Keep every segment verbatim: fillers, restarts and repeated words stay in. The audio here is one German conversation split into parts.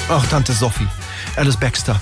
Ach, Tante Sophie. Alice Baxter.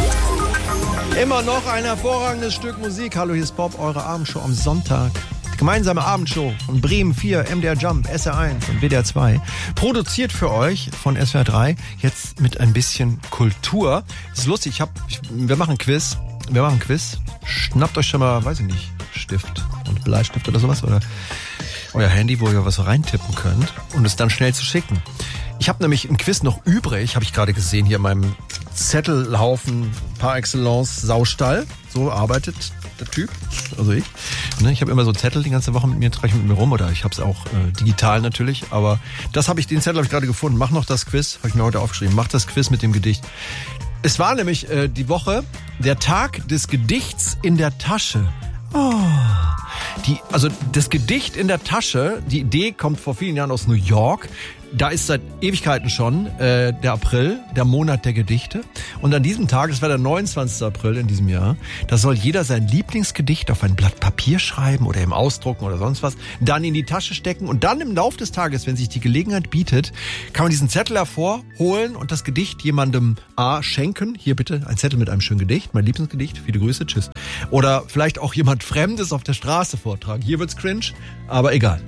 Immer noch ein hervorragendes Stück Musik. Hallo, hier ist Bob, eure Abendshow am Sonntag. Die gemeinsame Abendshow von Bremen vier, M D R Jump, S R eins und W D R zwei. Produziert für euch von S W R drei. Jetzt mit ein bisschen Kultur. Das ist lustig, ich hab, ich, wir machen Quiz. Wir machen Quiz. Schnappt euch schon mal, weiß ich nicht, Stift und Bleistift oder sowas. Oder euer Handy, wo ihr was reintippen könnt. Und es dann schnell zu schicken. Ich habe nämlich ein Quiz noch übrig, habe ich gerade gesehen, hier in meinem Zettelhaufen par excellence Saustall. So arbeitet der Typ, also ich. Ne, ich habe immer so Zettel die ganze Woche mit mir, trage ich mit mir rum, oder ich habe es auch äh, digital natürlich. Aber das habe ich, den Zettel habe ich gerade gefunden. Mach noch das Quiz, habe ich mir heute aufgeschrieben. Mach das Quiz mit dem Gedicht. Es war nämlich äh, die Woche der Tag des Gedichts in der Tasche. Oh. Die, also das Gedicht in der Tasche, die Idee kommt vor vielen Jahren aus New York. Da ist seit Ewigkeiten schon äh, der April, der Monat der Gedichte. Und an diesem Tag, das war der neunundzwanzigste April in diesem Jahr, da soll jeder sein Lieblingsgedicht auf ein Blatt Papier schreiben oder im Ausdrucken oder sonst was, dann in die Tasche stecken und dann im Lauf des Tages, wenn sich die Gelegenheit bietet, kann man diesen Zettel hervorholen und das Gedicht jemandem A schenken. Hier bitte ein Zettel mit einem schönen Gedicht, mein Lieblingsgedicht, viele Grüße, tschüss. Oder vielleicht auch jemand Fremdes auf der Straße vortragen. Hier wird's cringe, aber egal.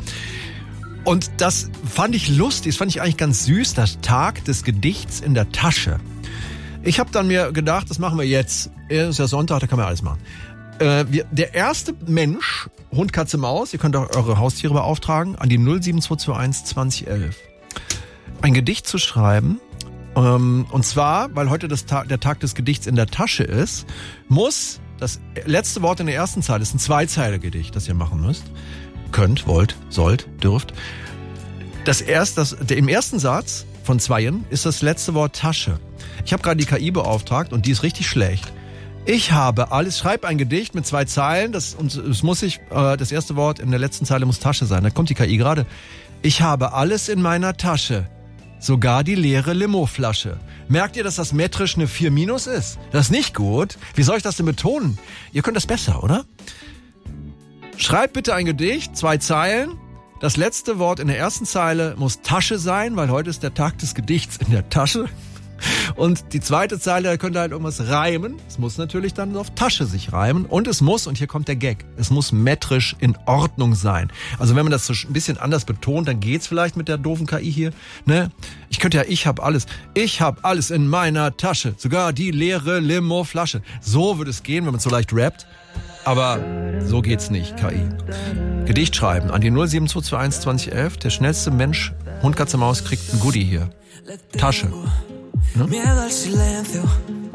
Und das fand ich lustig, das fand ich eigentlich ganz süß, der Tag des Gedichts in der Tasche. Ich habe dann mir gedacht, das machen wir jetzt. Es ist ja Sonntag, da kann man alles machen. Äh, wir, der erste Mensch, Hund, Katze, Maus, ihr könnt auch eure Haustiere beauftragen, an die null sieben zwei zwei eins zwanzig elf. Ein Gedicht zu schreiben, ähm, und zwar, weil heute das Ta- der Tag des Gedichts in der Tasche ist, muss das letzte Wort in der ersten Zeile, ist ein Zweizeiler-Gedicht, das ihr machen müsst. Könnt, wollt, sollt, dürft. Das erst, das, der, im ersten Satz von Zweien ist das letzte Wort Tasche. Ich habe gerade die K I beauftragt und die ist richtig schlecht. Ich habe alles, schreib ein Gedicht mit zwei Zeilen, das, und es muss sich, äh, das erste Wort in der letzten Zeile muss Tasche sein. Da kommt die K I gerade. Ich habe alles in meiner Tasche, sogar die leere Limo-Flasche. Merkt ihr, dass das metrisch eine vier minus ist? Das ist nicht gut. Wie soll ich das denn betonen? Ihr könnt das besser, oder? Schreibt bitte ein Gedicht, zwei Zeilen. Das letzte Wort in der ersten Zeile muss Tasche sein, weil heute ist der Tag des Gedichts in der Tasche. Und die zweite Zeile, da könnt ihr halt irgendwas reimen. Es muss natürlich dann auf Tasche sich reimen. Und es muss, und hier kommt der Gag, es muss metrisch in Ordnung sein. Also wenn man das so ein bisschen anders betont, dann geht's vielleicht mit der doofen K I hier. Ne? Ich könnte ja, ich hab alles. Ich hab alles in meiner Tasche. Sogar die leere Limo-Flasche. So würde es gehen, wenn man so leicht rappt. Aber so geht's nicht, K I. Gedicht schreiben an die null sieben zwei zwei eins zwanzig elf. Der schnellste Mensch, Hund, Katze, Maus, kriegt ein Goodie hier. Tasche. Ne?